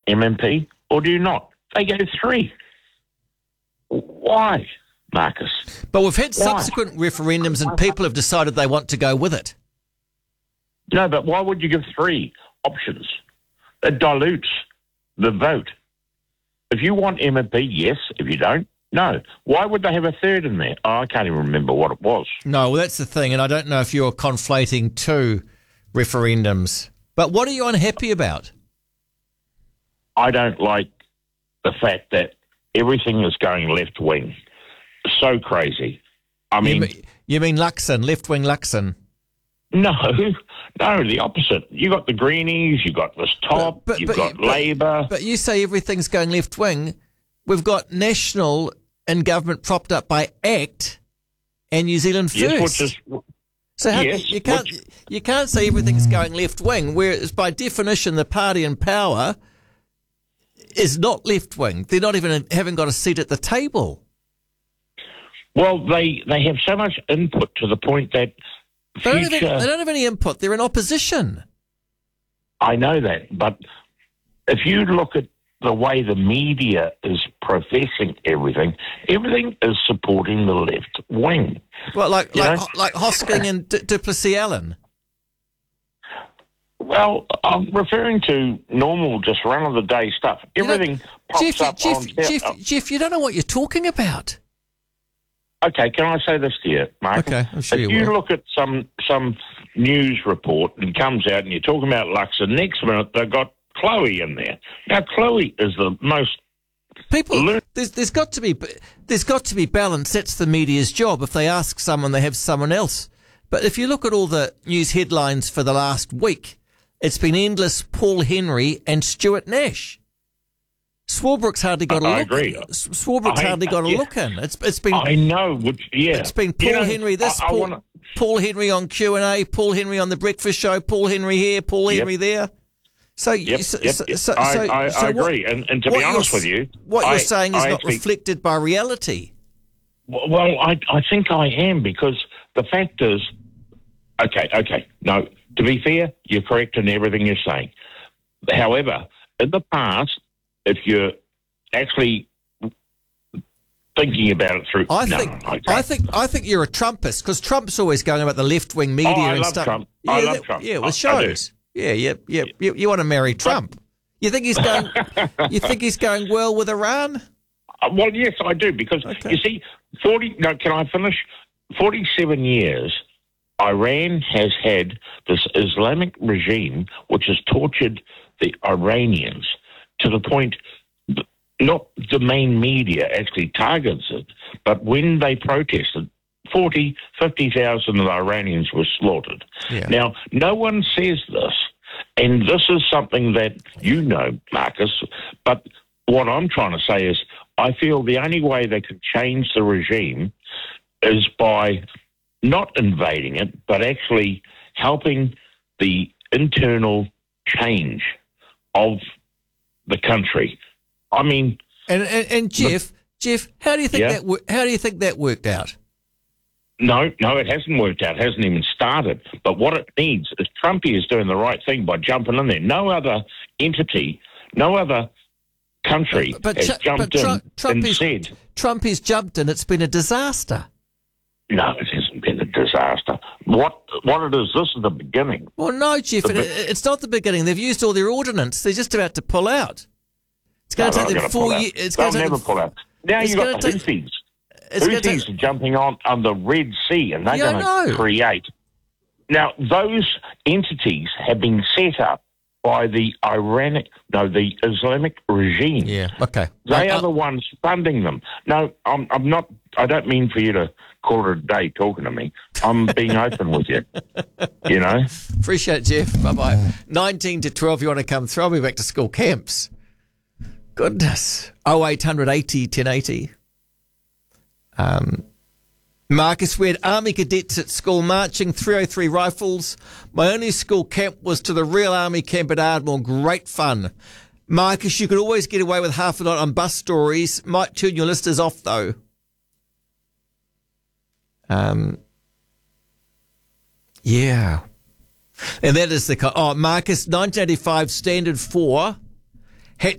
MMP or do you not? They go 3. Why, Marcus? But we've had Why? subsequent referendums and people have decided they want to go with it. No, but why would you give 3 options? It dilutes the vote. If you want MMP, yes. If you don't, no. Why would they have a third in there? Oh, I can't even remember what it was. No, well, that's the thing, and I don't know if you're conflating 2 referendums. But what are you unhappy about? I don't like the fact that everything is going left wing. So crazy. I mean... You mean Luxon, left-wing Luxon? No, the opposite. You got the Greenies, you got this Top, you've got Labour. But you say everything's going left-wing. We've got National and government propped up by ACT and New Zealand First. Yes, which is... So you can't say everything's going left-wing, whereas by definition the party in power is not left-wing. They're not even haven't got a seat at the table. Well, they have so much input to the point that they don't have any input. They're in opposition. I know that, but if you look at the way the media is professing everything is supporting the left wing. Well, like Hosking and Du Plessis-Allen. Well, I'm referring to normal, just run-of-the-day stuff. Everything pops up on... Jeff, you don't know what you're talking about. Okay, can I say this to you, Mark? Okay, I'm sure if you you will. look at some news report and it comes out and you're talking about Luxon, next minute they've got Chloe in there. Now, Chloe is the most... There's got to be balance. That's the media's job. If they ask someone, they have someone else. But if you look at all the news headlines for the last week, it's been endless Paul Henry and Stuart Nash. Swarbrick's hardly got a look. I agree. Swarbrick's hardly got a look in. It's been. I know. It's been Paul Henry this, Paul Henry on Q&A, Paul Henry on the Breakfast Show, Paul Henry here, Paul Henry there. So, I agree. And to be honest with you, what you're saying is not reflected by reality. Well, I think I am, because the fact is, okay. No, to be fair, you're correct in everything you're saying. However, in the past, if you're actually thinking about it through, I think you're a Trumpist, because Trump's always going about the left wing media and stuff. Trump. Yeah, I love Trump. Yeah, with shows. Yeah. You want to marry Trump? You think he's going? You think he's going well with Iran? Well, yes, I do, because you see, can I finish? 47 years, Iran has had this Islamic regime which has tortured the Iranians to the point, not the main media actually targets it, but when they protested, 50,000 of the Iranians were slaughtered. Yeah. Now, no one says this, and this is something that you know, Marcus, but what I'm trying to say is I feel the only way they can change the regime is by not invading it, but actually helping the internal change of the country. I mean, and Jeff, how do you think that worked out? No, it hasn't worked out. It hasn't even started. But what it needs is Trumpy is doing the right thing by jumping in there. No other entity, no other country has jumped in and said... Trump has jumped in. It's been a disaster. No, it hasn't been a disaster. What it is, this is the beginning. Well, no, Jeff, it's not the beginning. They've used all their ordnance. They're just about to pull out. It's going to take them 4 years. They'll never pull out. Now you've got the Houthis. Houthis are jumping on the Red Sea, and they're going to create. Now, those entities have been set up by the Islamic regime. Yeah, okay. They are the ones funding them. No, I'm not. I don't mean for you to call it a day talking to me. I'm being open with you. You know? Appreciate it, Jeff. Bye-bye. 19 to 12, you want to come through? I'll be back to school camps. Goodness. 0800 80 1080. Marcus, we had Army cadets at school marching, 303 rifles. My only school camp was to the real Army camp at Ardmore. Great fun. Marcus, you could always get away with half a night on bus stories. Might turn your listeners off, though. Yeah. And that is Marcus, 1985 Standard 4